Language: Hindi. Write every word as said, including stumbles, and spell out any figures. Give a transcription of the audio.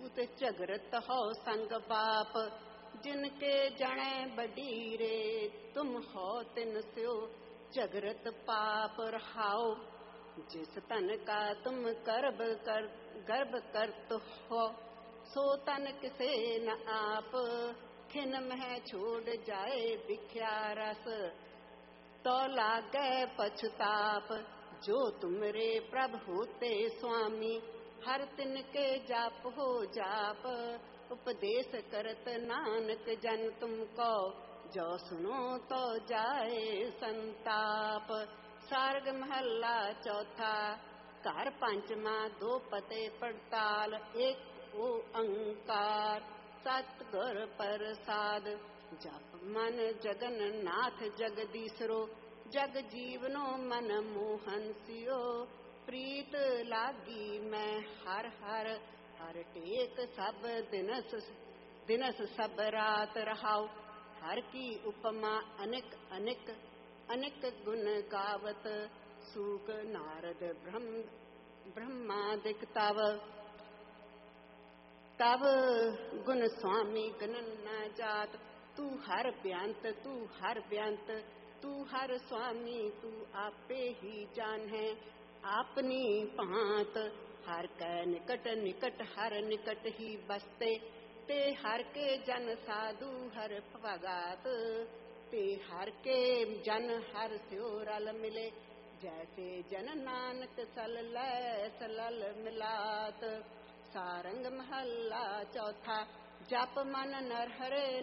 सूत जगरत हो संग बाप, जिनके जणे बडीरे तुम हो तिन स्यो जगरत पाप रहाओ। जिस तन का तुम गर्भ कर गर्भ करत हो, सो तन किसे न आप, खिन मह छोड़ जाए बिख्या रस, तो लागे पछताप। जो तुमरे प्रभु होते स्वामी, हर तिनके जाप हो जाप, उपदेश करत नानक जन तुमको, जो सुनो तो जाए संताप। सार्ग महला चौथा। कार पंचमा दो पते पड़ताल, एक ओंकार सतगुर प्रसाद। जप मन जगन नाथ जगदीसरो, जग जीवनो मन मोहन सियो। प्रीत लागी मैं हर हर, हर टेक सब दिनस दिनस सब रात रहाओ। हर की उपमा अनेक अनेक अनेक गुण गावत, सूक नारद ब्रह्म ब्रह्मादिक तव। तब गुण स्वामी गणन न जात, तू हर बेअंत तू हर बेअंत, तू हर स्वामी तू आपे ही जान है आपनी भांत। हर कै निकट निकट हर निकट ही बसते, ते हर के जन साधु हर भगत। ते हर के जन हर स्यो रल मिले, जैसे जन नानक सल लै सलल मिलात। सारंग महला चौथा। जप मन नर हरे